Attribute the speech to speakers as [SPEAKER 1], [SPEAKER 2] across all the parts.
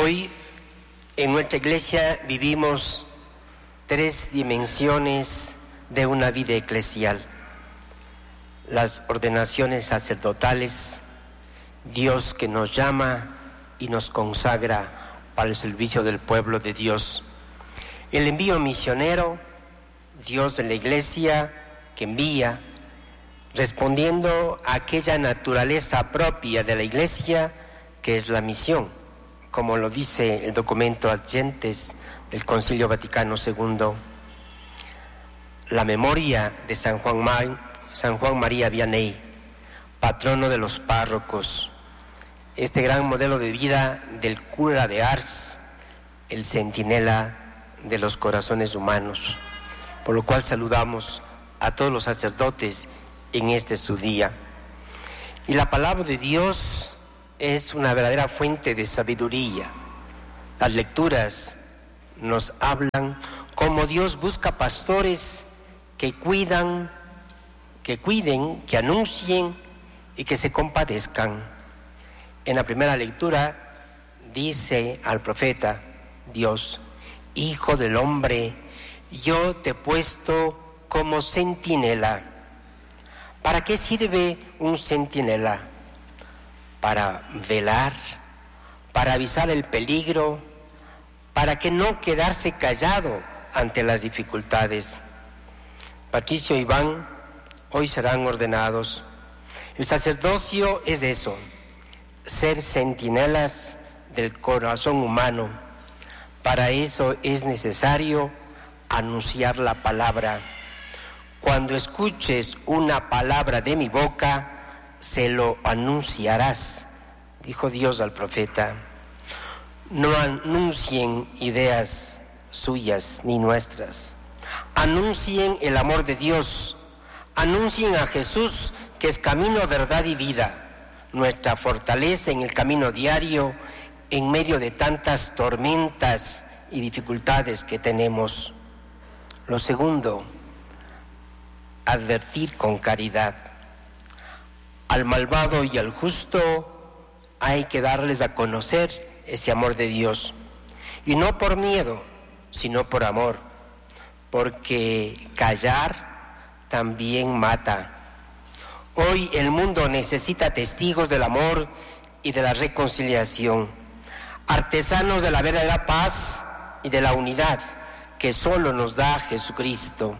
[SPEAKER 1] Hoy en nuestra iglesia vivimos 3 dimensiones de una vida eclesial: las ordenaciones sacerdotales, Dios que nos llama y nos consagra para el servicio del pueblo de Dios; el envío misionero, Dios de la iglesia que envía, respondiendo a aquella naturaleza propia de la iglesia que es la misión, como lo dice el documento Ad Gentes del Concilio Vaticano II. La memoria de San Juan María Vianney, patrono de los párrocos, este gran modelo de vida del cura de Ars, el centinela de los corazones humanos, por lo cual saludamos a todos los sacerdotes en este su día. Y la palabra de Dios es una verdadera fuente de sabiduría. Las lecturas nos hablan cómo Dios busca pastores que cuiden, que anuncien y que se compadezcan. En la primera lectura dice al profeta Dios: Hijo del hombre, yo te he puesto como centinela. ¿Para qué sirve un centinela? Para velar, para avisar el peligro, para que no quedarse callado ante las dificultades. Patricio y Iván hoy serán ordenados. El sacerdocio es eso: ser centinelas del corazón humano. Para eso es necesario anunciar la palabra. Cuando escuches una palabra de mi boca, se lo anunciarás, dijo Dios al profeta. No anuncien ideas suyas ni nuestras. Anuncien el amor de Dios. Anuncien a Jesús, que es camino, verdad y vida, nuestra fortaleza en el camino diario, en medio de tantas tormentas y dificultades que tenemos. Lo segundo, advertir con caridad. Al malvado y al justo hay que darles a conocer ese amor de Dios, y no por miedo, sino por amor, porque callar también mata. Hoy el mundo necesita testigos del amor y de la reconciliación, artesanos de la verdadera paz y de la unidad que solo nos da Jesucristo.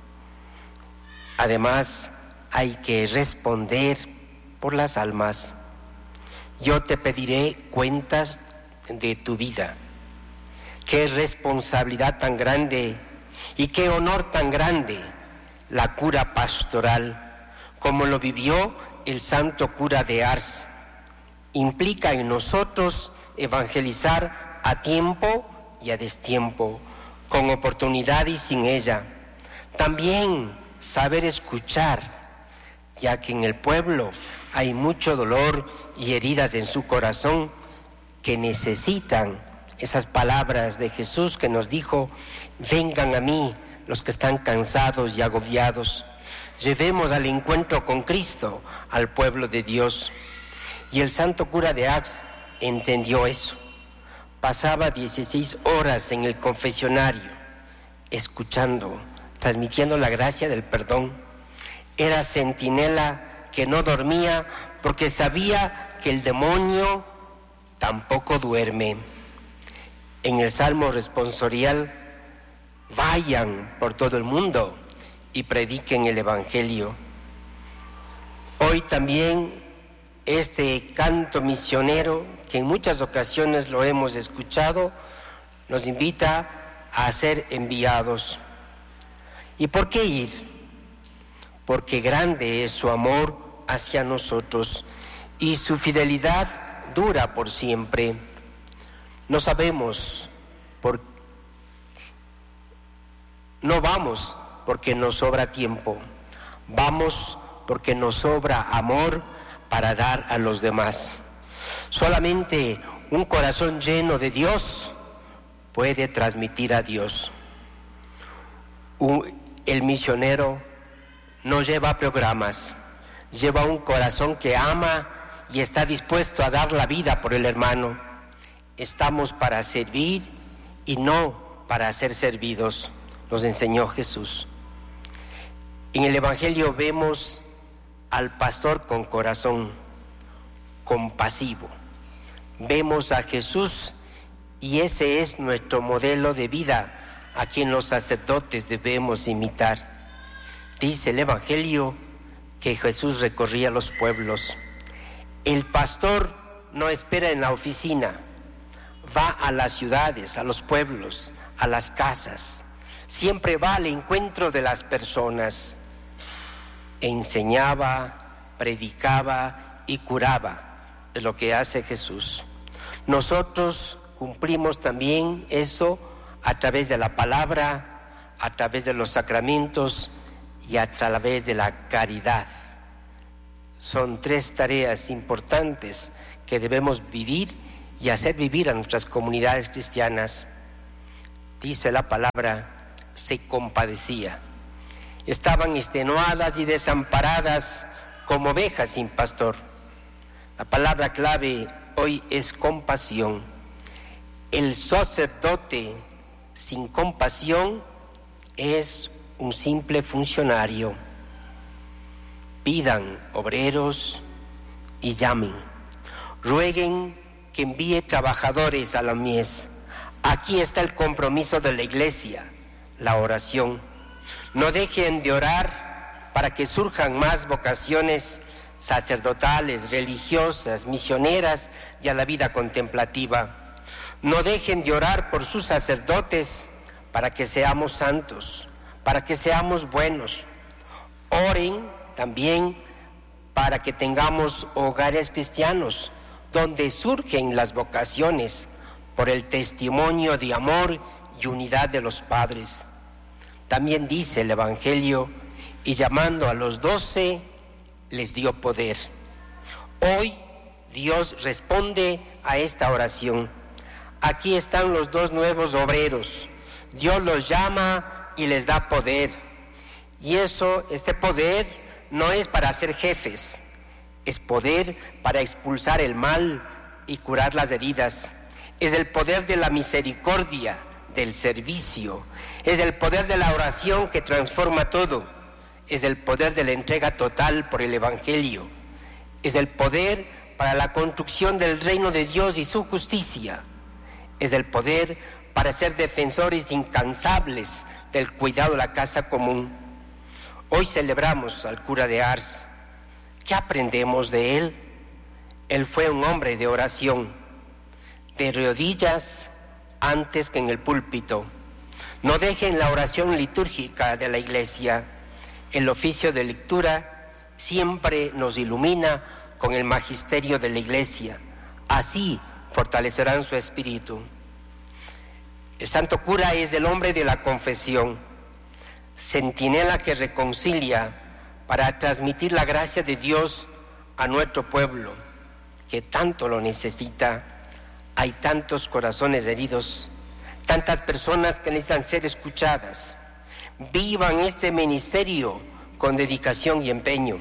[SPEAKER 1] Además, hay que responder por las almas. Yo te pediré cuentas de tu vida. Qué responsabilidad tan grande y qué honor tan grande la cura pastoral, como lo vivió el santo cura de Ars. Implica en nosotros evangelizar a tiempo y a destiempo, con oportunidad y sin ella. También saber escuchar, ya que en el pueblo hay mucho dolor y heridas en su corazón que necesitan esas palabras de Jesús que nos dijo: vengan a mí los que están cansados y agobiados. Llevemos al encuentro con Cristo al pueblo de Dios. Y el santo cura de Ars entendió eso. Pasaba 16 horas en el confesionario, escuchando, transmitiendo la gracia del perdón. Era centinela que no dormía porque sabía que el demonio tampoco duerme. En el Salmo responsorial: vayan por todo el mundo y prediquen el Evangelio. Hoy también este canto misionero, que en muchas ocasiones lo hemos escuchado, nos invita a ser enviados. ¿Y por qué ir? Porque grande es su amor hacia nosotros y su fidelidad dura por siempre. No sabemos no vamos porque nos sobra tiempo, vamos porque nos sobra amor para dar a los demás. Solamente un corazón lleno de Dios puede transmitir a Dios. El misionero no lleva programas, lleva un corazón que ama y está dispuesto a dar la vida por el hermano. estamos para servir y no para ser servidos, nos enseñó Jesús. En el Evangelio vemos al pastor con corazón compasivo. Vemos a Jesús y ese es nuestro modelo de vida a quien los sacerdotes debemos imitar. Dice el Evangelio que Jesús recorría los pueblos. El pastor no espera en la oficina, va a las ciudades, a los pueblos, a las casas. Siempre va al encuentro de las personas. Enseñaba, predicaba y curaba. Es lo que hace Jesús. Nosotros cumplimos también eso a través de la palabra, a través de los sacramentos y a través de la caridad. Son 3 tareas importantes que debemos vivir y hacer vivir a nuestras comunidades cristianas. Dice la palabra, se compadecía. Estaban extenuadas y desamparadas como ovejas sin pastor. La palabra clave hoy es compasión. El sacerdote sin compasión es un simple funcionario. Pidan obreros y llamen. Rueguen que envíe trabajadores a la mies. Aquí está el compromiso de la Iglesia, la oración. No dejen de orar para que surjan más vocaciones sacerdotales, religiosas, misioneras y a la vida contemplativa. No dejen de orar por sus sacerdotes para que seamos santos, para que seamos buenos. Oren también para que tengamos hogares cristianos donde surgen las vocaciones por el testimonio de amor y unidad de los padres. También dice el Evangelio, y llamando a los 12 les dio poder. Hoy Dios responde a esta oración. Aquí están los 2 nuevos obreros. Dios los llama y les da poder. Y este poder no es para ser jefes, es poder para expulsar el mal y curar las heridas. Es el poder de la misericordia, del servicio. Es el poder de la oración que transforma todo. Es el poder de la entrega total por el Evangelio. Es el poder para la construcción del reino de Dios y su justicia. Es el poder para ser defensores incansables del cuidado de la casa común. Hoy celebramos al cura de Ars. ¿Qué aprendemos de él? Él fue un hombre de oración, de rodillas antes que en el púlpito. No dejen la oración litúrgica de la Iglesia. El oficio de lectura siempre nos ilumina con el magisterio de la Iglesia. Así fortalecerán su espíritu. El santo cura es el hombre de la confesión, centinela que reconcilia para transmitir la gracia de Dios a nuestro pueblo, que tanto lo necesita. Hay tantos corazones heridos, tantas personas que necesitan ser escuchadas. Vivan este ministerio con dedicación y empeño.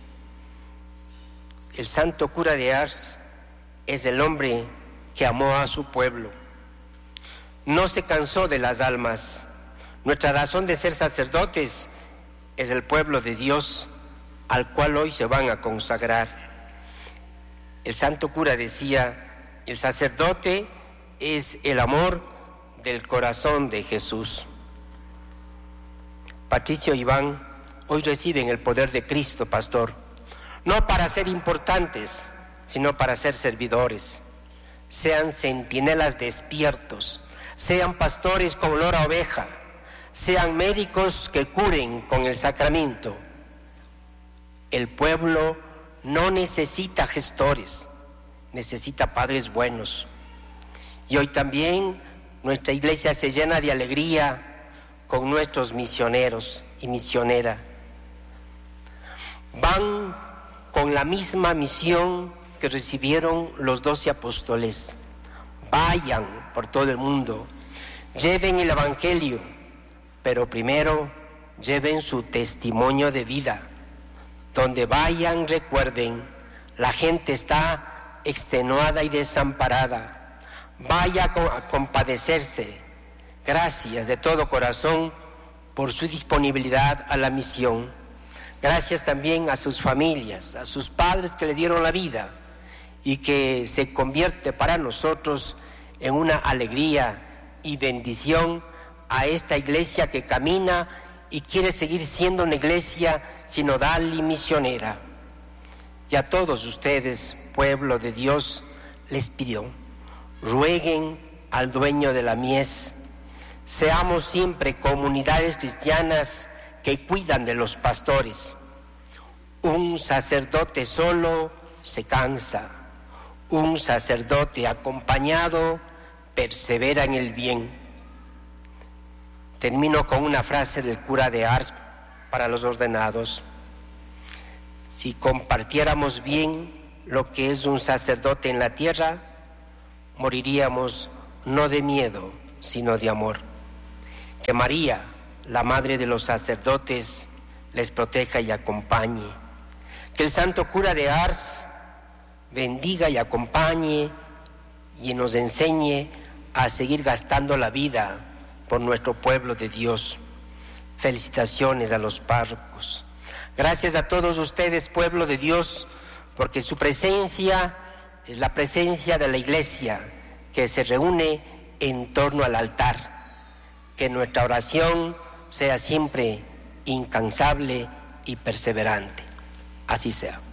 [SPEAKER 1] El santo cura de Ars es el hombre que amó a su pueblo. No se cansó de las almas. Nuestra razón de ser sacerdotes es el pueblo de Dios al cual hoy se van a consagrar. El santo cura decía, el sacerdote es el amor del corazón de Jesús. Patricio y Iván hoy reciben el poder de Cristo, pastor, no para ser importantes, sino para ser servidores. Sean centinelas despiertos, sean pastores con olor a oveja, sean médicos que curen con el sacramento. El pueblo no necesita gestores, necesita padres buenos. Y hoy también nuestra iglesia se llena de alegría con nuestros misioneros y misioneras. Van con la misma misión que recibieron los 12 apóstoles. Vayan por todo el mundo, lleven el Evangelio, pero primero lleven su testimonio de vida. Donde vayan, recuerden, la gente está extenuada y desamparada. vaya a compadecerse. Gracias de todo corazón por su disponibilidad a la misión. Gracias también a sus familias, a sus padres que le dieron la vida y que se convierte para nosotros en una alegría y bendición a esta iglesia que camina y quiere seguir siendo una iglesia sinodal y misionera. Y a todos ustedes, pueblo de Dios, les pido, rueguen al dueño de la mies, seamos siempre comunidades cristianas que cuidan de los pastores. Un sacerdote solo se cansa, un sacerdote acompañado persevera en el bien. Termino con una frase del cura de Ars para los ordenados. Si compartiéramos bien lo que es un sacerdote en la tierra, moriríamos no de miedo, sino de amor. Que María, la madre de los sacerdotes, les proteja y acompañe. Que el santo cura de Ars bendiga y acompañe y nos enseñe a seguir gastando la vida por nuestro pueblo de Dios. Felicitaciones a los párrocos. Gracias a todos ustedes, pueblo de Dios, porque su presencia es la presencia de la iglesia que se reúne en torno al altar. Que nuestra oración sea siempre incansable y perseverante. Así sea.